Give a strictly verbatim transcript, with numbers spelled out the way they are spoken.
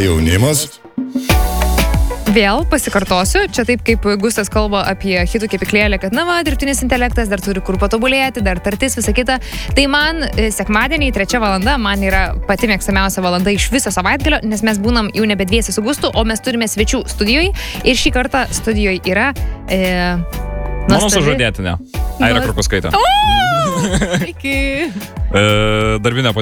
jaunimas? Vėl pasikartosiu, čia taip kaip Gustas kalba apie hitų kepyklėlę, kad na va, dirbtinis intelektas dar turi kur patobulėti, dar tartis, visa kita. Tai man sekmadieniai trečia valanda, man yra pati mėgstamiausia valanda iš viso savaitgalio, nes mes būnam jau nebe dviesi su Gustu, o mes turime svečių studijoje. Ir šį kartą studijoje yra... E, Mano sužadėtinė. Aira Krupauskaitė. O! Iki. E, darbinė